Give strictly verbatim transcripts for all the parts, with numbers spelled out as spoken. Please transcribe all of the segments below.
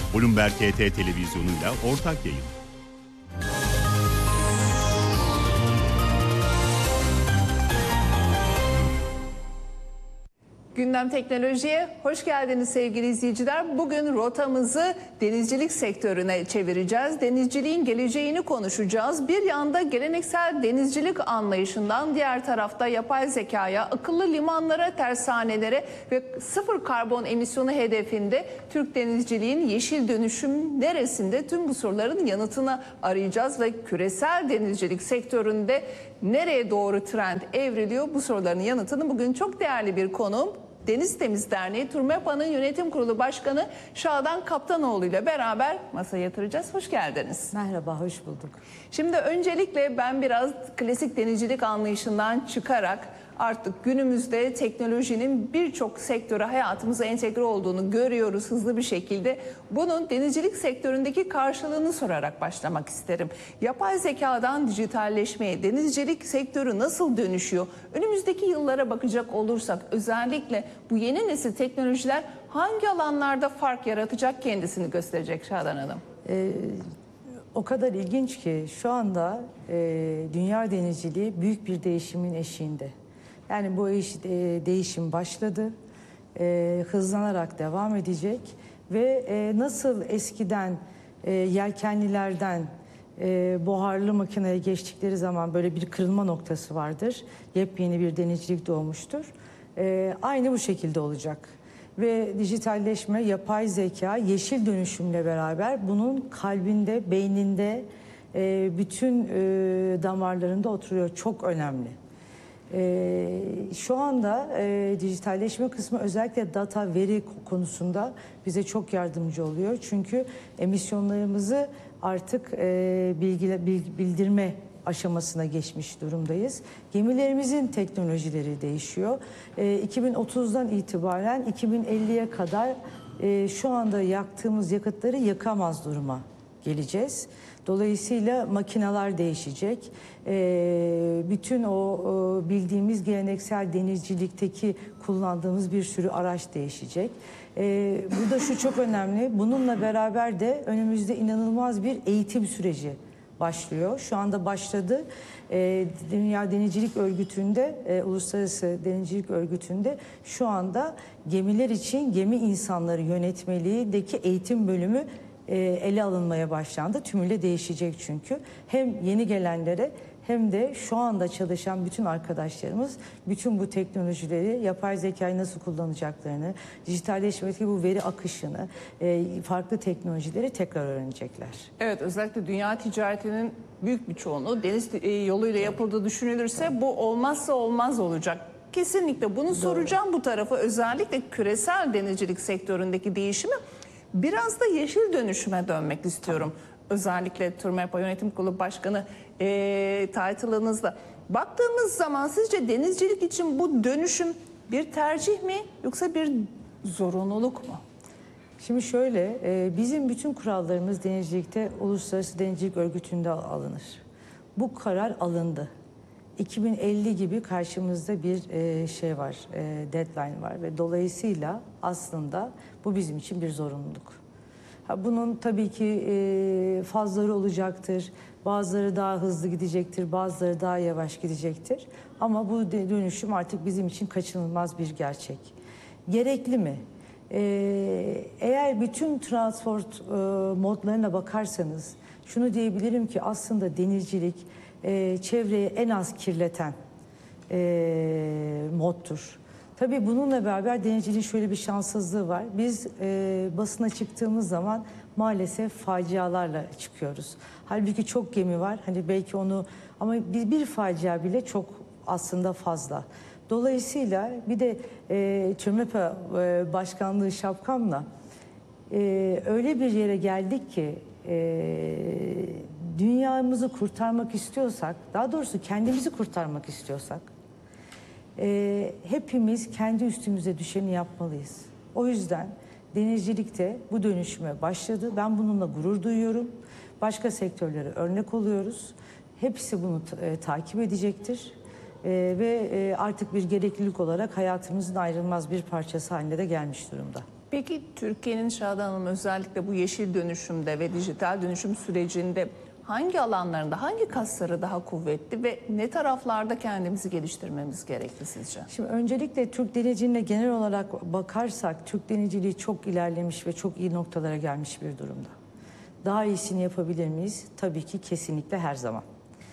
Bloomberg H T televizyonuyla ortak yayın. Gündem Teknoloji'ye hoş geldiniz sevgili izleyiciler. Bugün rotamızı denizcilik sektörüne çevireceğiz. Denizciliğin geleceğini konuşacağız. Bir yanda geleneksel denizcilik anlayışından, diğer tarafta yapay zekaya, akıllı limanlara, tersanelere ve sıfır karbon emisyonu hedefinde Türk denizciliğin yeşil dönüşüm neresinde, tüm bu soruların yanıtını arayacağız ve küresel denizcilik sektöründe nereye doğru trend evriliyor, bu soruların yanıtını bugün çok değerli bir konuğum, Deniz Temiz Derneği TÜRMEPA'nın Yönetim Kurulu Başkanı Şadan Kaptanoğlu ile beraber masaya yatıracağız. Hoş geldiniz. Merhaba, hoş bulduk. Şimdi öncelikle ben biraz klasik denizcilik anlayışından çıkarak artık günümüzde teknolojinin birçok sektöre hayatımıza entegre olduğunu görüyoruz hızlı bir şekilde. Bunun denizcilik sektöründeki karşılığını sorarak başlamak isterim. Yapay zekadan dijitalleşmeye denizcilik sektörü nasıl dönüşüyor? Önümüzdeki yıllara bakacak olursak özellikle bu yeni nesil teknolojiler hangi alanlarda fark yaratacak, kendisini gösterecek Şadan Hanım? Ee, o kadar ilginç ki şu anda e, dünya denizciliği büyük bir değişimin eşiğinde. Yani bu iş, e, değişim başladı, e, hızlanarak devam edecek ve e, nasıl eskiden e, yelkenlilerden e, buharlı makineye geçtikleri zaman böyle bir kırılma noktası vardır, yepyeni bir denizcilik doğmuştur. E, aynı bu şekilde olacak ve dijitalleşme, yapay zeka, yeşil dönüşümle beraber bunun kalbinde, beyninde, e, bütün e, damarlarında oturuyor, çok önemli. Ee, şu anda e, dijitalleşme kısmı özellikle data, veri konusunda bize çok yardımcı oluyor. Çünkü emisyonlarımızı artık e, bilgi, bildirme aşamasına geçmiş durumdayız. Gemilerimizin teknolojileri değişiyor. E, iki bin otuzdan itibaren iki bin elliye kadar e, şu anda yaktığımız yakıtları yakamaz duruma geleceğiz. Dolayısıyla makineler değişecek. Ee, bütün o bildiğimiz geleneksel denizcilikteki kullandığımız bir sürü araç değişecek. Ee, bu da şu çok önemli. Bununla beraber de önümüzde inanılmaz bir eğitim süreci başlıyor. Şu anda başladı. Ee, Dünya Denizcilik Örgütü'nde, e, Uluslararası Denizcilik Örgütü'nde şu anda gemiler için gemi insanları yönetmeliğindeki eğitim bölümü ele alınmaya başlandı. Tümüyle değişecek çünkü. Hem yeni gelenlere hem de şu anda çalışan bütün arkadaşlarımız bütün bu teknolojileri, yapay zekayı nasıl kullanacaklarını, dijitalleşmedeki bu veri akışını, farklı teknolojileri tekrar öğrenecekler. Evet, özellikle dünya ticaretinin büyük bir çoğunluğu deniz yoluyla yapıldığı düşünülürse bu olmazsa olmaz olacak. Kesinlikle bunu soracağım bu tarafa, özellikle küresel denizcilik sektöründeki değişimi. Biraz da yeşil dönüşüme dönmek istiyorum. Özellikle TÜRMEPA Yönetim Kurulu Başkanı e, title'ınızda. Baktığımız zaman sizce denizcilik için bu dönüşüm bir tercih mi yoksa bir zorunluluk mu? Şimdi şöyle, e, bizim bütün kurallarımız denizcilikte Uluslararası Denizcilik Örgütü'nde alınır. Bu karar alındı. iki bin elli gibi karşımızda bir e, şey var, e, deadline var ve dolayısıyla aslında bu bizim için bir zorunluluk. Ha, bunun tabii ki e, fazları olacaktır, bazıları daha hızlı gidecektir, bazıları daha yavaş gidecektir. Ama bu dönüşüm artık bizim için kaçınılmaz bir gerçek. Gerekli mi? E, eğer bütün transport e, modlarına bakarsanız şunu diyebilirim ki aslında denizcilik e, çevreyi en az kirleten e, moddur. Tabii bununla beraber denizciliğin şöyle bir şanssızlığı var. Biz e, basına çıktığımız zaman maalesef facialarla çıkıyoruz. Halbuki çok gemi var. Hani belki onu ama bir, bir facia bile çok aslında fazla. Dolayısıyla bir de e, TÜRMEPA e, başkanlığı şapkamla e, öyle bir yere geldik ki e, dünyamızı kurtarmak istiyorsak, daha doğrusu kendimizi kurtarmak istiyorsak e, hepimiz kendi üstümüze düşeni yapmalıyız. O yüzden denizcilikte bu dönüşüme başladı. Ben bununla gurur duyuyorum. Başka sektörlere örnek oluyoruz. Hepsi bunu e, takip edecektir. E, ve e, artık bir gereklilik olarak hayatımızın ayrılmaz bir parçası haline de gelmiş durumda. Peki Türkiye'nin Şadan Hanım özellikle bu yeşil dönüşümde ve dijital dönüşüm sürecinde hangi alanlarında, hangi kasları daha kuvvetli ve ne taraflarda kendimizi geliştirmemiz gerekli sizce? Şimdi öncelikle Türk denizciliğine genel olarak bakarsak Türk denizciliği çok ilerlemiş ve çok iyi noktalara gelmiş bir durumda. Daha iyisini yapabilir miyiz? Tabii ki kesinlikle her zaman.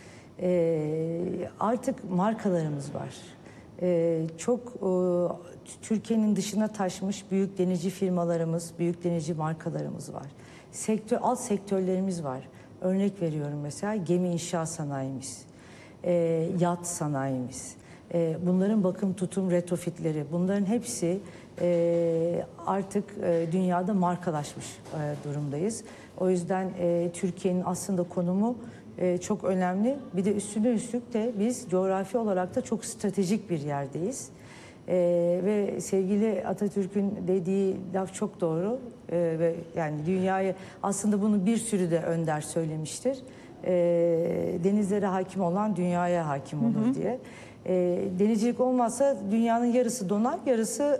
Ee, artık markalarımız var. Ee, çok e, Türkiye'nin dışına taşmış büyük denizci firmalarımız, büyük denizci markalarımız var. Sektör, alt sektörlerimiz var. Örnek veriyorum mesela gemi inşaat sanayimiz, e, yat sanayimiz, e, bunların bakım tutum retrofitleri, bunların hepsi e, artık e, dünyada markalaşmış e, durumdayız. O yüzden e, Türkiye'nin aslında konumu e, çok önemli. Bir de üstüne üstlük de biz coğrafi olarak da çok stratejik bir yerdeyiz. Ee, ve sevgili Atatürk'ün dediği laf çok doğru ee, ve yani dünyayı aslında bunu bir sürü de önder söylemiştir. Ee, denizlere hakim olan dünyaya hakim olur hı hı. diye. Ee, denizcilik olmazsa dünyanın yarısı donar, yarısı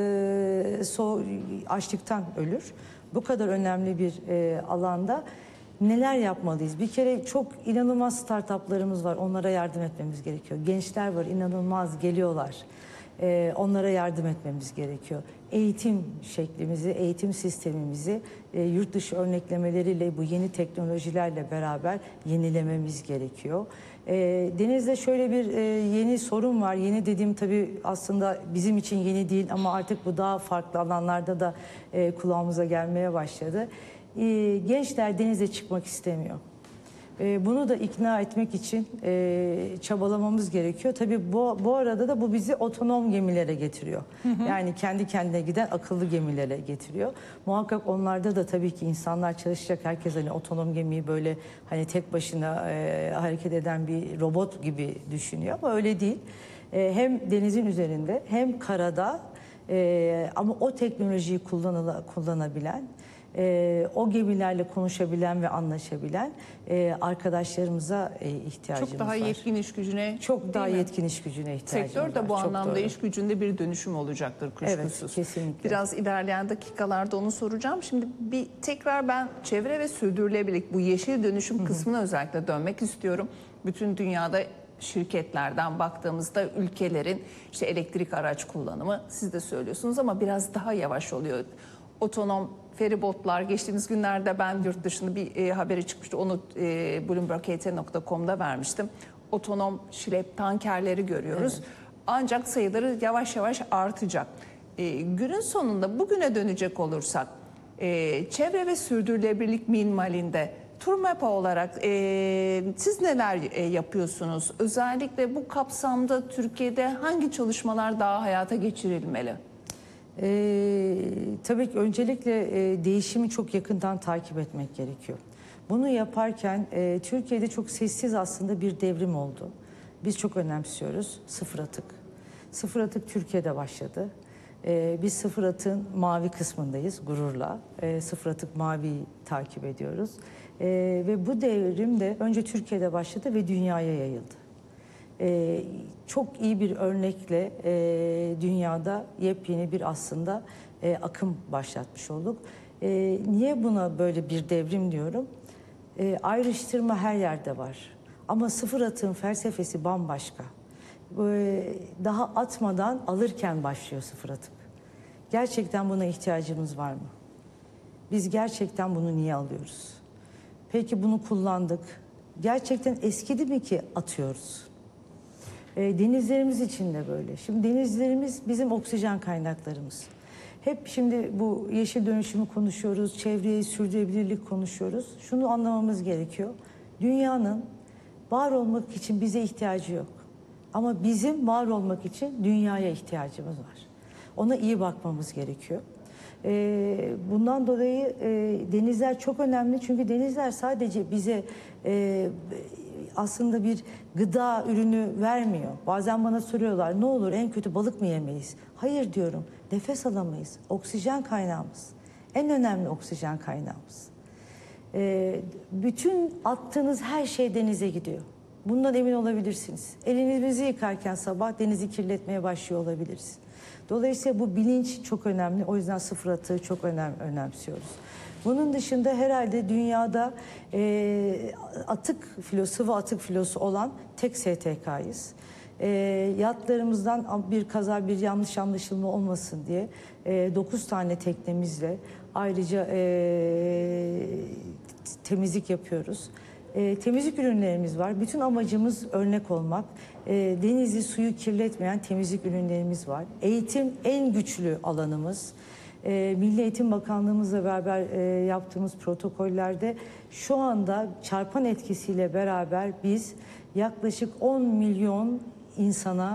e, so açlıktan ölür. Bu kadar önemli bir e, alanda neler yapmalıyız? Bir kere çok inanılmaz startuplarımız var. Onlara yardım etmemiz gerekiyor. Gençler var, inanılmaz geliyorlar. Ee, onlara yardım etmemiz gerekiyor. Eğitim şeklimizi, eğitim sistemimizi e, yurt dışı örneklemeleriyle bu yeni teknolojilerle beraber yenilememiz gerekiyor. E, Deniz'de şöyle bir e, yeni sorun var. Yeni dediğim tabii aslında bizim için yeni değil ama artık bu daha farklı alanlarda da e, kulağımıza gelmeye başladı. E, gençler denize çıkmak istemiyor. Bunu da ikna etmek için e, çabalamamız gerekiyor. Tabii bu, bu arada da bu bizi otonom gemilere getiriyor. Hı hı. Yani kendi kendine giden akıllı gemilere getiriyor. Muhakkak onlarda da tabii ki insanlar çalışacak. Herkes hani otonom gemiyi böyle hani tek başına e, hareket eden bir robot gibi düşünüyor ama öyle değil. E, hem denizin üzerinde hem karada e, ama o teknolojiyi kullanabilen, Ee, o gemilerle konuşabilen ve anlaşabilen e, arkadaşlarımıza e, ihtiyacımız var. Çok daha var. yetkin iş gücüne, çok daha yetkin iş gücüne ihtiyacımız var. Sektör de bu Çok anlamda doğru. iş gücünde bir dönüşüm olacaktır kuşkusuz. Evet, kesinlikle. Biraz ilerleyen dakikalarda onu soracağım. Şimdi bir tekrar ben çevre ve sürdürülebilirlik, bu yeşil dönüşüm Hı-hı. kısmına özellikle dönmek istiyorum. Bütün dünyada şirketlerden baktığımızda ülkelerin işte elektrik araç kullanımı, siz de söylüyorsunuz ama biraz daha yavaş oluyor. Otonom feribotlar, geçtiğimiz günlerde ben yurt dışında bir e, haberi çıkmıştı. Onu e, bloomberg h t nokta com'da vermiştim. Otonom şilep tankerleri görüyoruz. Evet. Ancak sayıları yavaş yavaş artacak. E, günün sonunda bugüne dönecek olursak e, çevre ve sürdürülebilirlik minvalinde Turmepa olarak e, siz neler e, yapıyorsunuz? Özellikle bu kapsamda Türkiye'de hangi çalışmalar daha hayata geçirilmeli? Ee, tabii ki öncelikle e, değişimi çok yakından takip etmek gerekiyor. Bunu yaparken e, Türkiye'de çok sessiz aslında bir devrim oldu. Biz çok önemsiyoruz sıfır atık. Sıfır atık Türkiye'de başladı. E, biz sıfır atığın mavi kısmındayız gururla. E, sıfır atık maviyi takip ediyoruz. E, ve bu devrim de önce Türkiye'de başladı ve dünyaya yayıldı. Ee, çok iyi bir örnekle e, dünyada yepyeni bir aslında e, akım başlatmış olduk. E, niye buna böyle bir devrim diyorum? E, ayrıştırma her yerde var. Ama sıfır atığın felsefesi bambaşka. Böyle daha atmadan alırken başlıyor sıfır atık. Gerçekten buna ihtiyacımız var mı? Biz gerçekten bunu niye alıyoruz? Peki bunu kullandık. Gerçekten eskidi mi ki atıyoruz? E, denizlerimiz için de böyle. Şimdi denizlerimiz bizim oksijen kaynaklarımız. Hep şimdi bu yeşil dönüşümü konuşuyoruz, çevreyi, sürdürülebilirlik konuşuyoruz. Şunu anlamamız gerekiyor. Dünyanın var olmak için bize ihtiyacı yok. Ama bizim var olmak için dünyaya ihtiyacımız var. Ona iyi bakmamız gerekiyor. E, bundan dolayı e, denizler çok önemli. Çünkü denizler sadece bize e, aslında bir gıda ürünü vermiyor. Bazen bana soruyorlar, ne olur en kötü balık mı yemeyiz? Hayır diyorum, nefes alamayız. Oksijen kaynağımız. En önemli oksijen kaynağımız. Ee, bütün attığınız her şey denize gidiyor. Bundan emin olabilirsiniz. Elinizi yıkarken sabah denizi kirletmeye başlıyor olabiliriz. Dolayısıyla bu bilinç çok önemli. O yüzden sıfır atığı çok önem, önemsiyoruz. Bunun dışında herhalde dünyada e, atık filo, sıvı atık filosu olan tek S T K'yız. E, yatlarımızdan bir kaza, bir yanlış anlaşılma olmasın diye e, dokuz tane teknemizle ayrıca e, temizlik yapıyoruz. E, temizlik ürünlerimiz var. Bütün amacımız örnek olmak. E, denizi, suyu kirletmeyen temizlik ürünlerimiz var. Eğitim en güçlü alanımız. E, Milli Eğitim Bakanlığımızla beraber e, yaptığımız protokollerde şu anda çarpan etkisiyle beraber biz yaklaşık on milyon insana